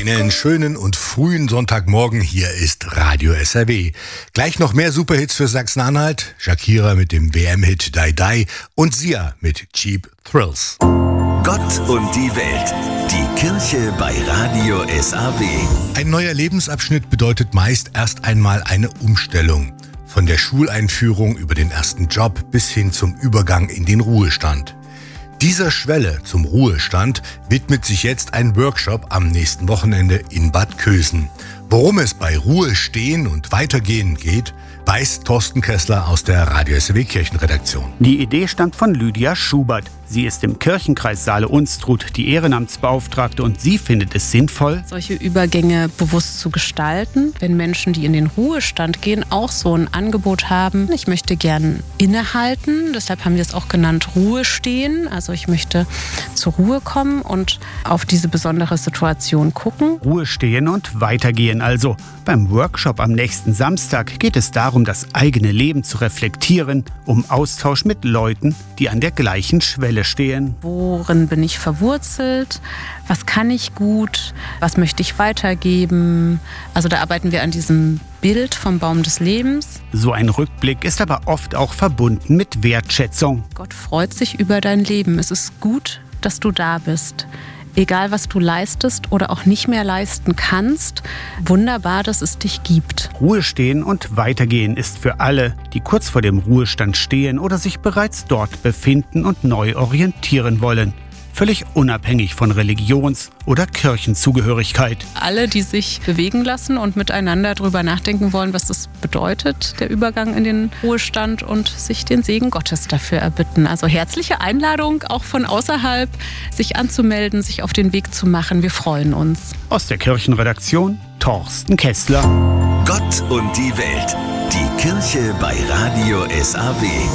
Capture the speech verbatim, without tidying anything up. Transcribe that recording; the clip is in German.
Einen schönen und frühen Sonntagmorgen, hier ist Radio S R W. Gleich noch mehr Superhits für Sachsen-Anhalt, Shakira mit dem W M-Hit Die Die und Sia mit Cheap Thrills. Gott und die Welt, die Kirche bei Radio S R W. Ein neuer Lebensabschnitt bedeutet meist erst einmal eine Umstellung. Von der Schuleinführung über den ersten Job bis hin zum Übergang in den Ruhestand. Dieser Schwelle zum Ruhestand widmet sich jetzt ein Workshop am nächsten Wochenende in Bad Kösen. Worum es bei Ruhe stehen und weitergehen geht, weiß Thorsten Kessler aus der Radio S R W Kirchenredaktion. Die Idee stammt von Lydia Schubert. Sie ist im Kirchenkreis Saale-Unstrut die Ehrenamtsbeauftragte und sie findet es sinnvoll, solche Übergänge bewusst zu gestalten, wenn Menschen, die in den Ruhestand gehen, auch so ein Angebot haben. Ich möchte gern innehalten, deshalb haben wir es auch genannt Ruhe stehen. Also ich möchte zur Ruhe kommen und auf diese besondere Situation gucken. Ruhe stehen und weitergehen also. Beim Workshop am nächsten Samstag geht es darum, das eigene Leben zu reflektieren, um Austausch mit Leuten, die an der gleichen Schwelle stehen. Worin bin ich verwurzelt? Was kann ich gut? Was möchte ich weitergeben? Also da arbeiten wir an diesem Bild vom Baum des Lebens. So ein Rückblick ist aber oft auch verbunden mit Wertschätzung. Gott freut sich über dein Leben. Es ist gut, dass du da bist. Egal, was du leistest oder auch nicht mehr leisten kannst, wunderbar, dass es dich gibt. Ruhe stehen und weitergehen ist für alle, die kurz vor dem Ruhestand stehen oder sich bereits dort befinden und neu orientieren wollen. Völlig unabhängig von Religions- oder Kirchenzugehörigkeit. Alle, die sich bewegen lassen und miteinander darüber nachdenken wollen, was das bedeutet, der Übergang in den Ruhestand, und sich den Segen Gottes dafür erbitten. Also herzliche Einladung, auch von außerhalb, sich anzumelden, sich auf den Weg zu machen. Wir freuen uns. Aus der Kirchenredaktion Thorsten Kessler. Gott und die Welt, die Kirche bei Radio S R W.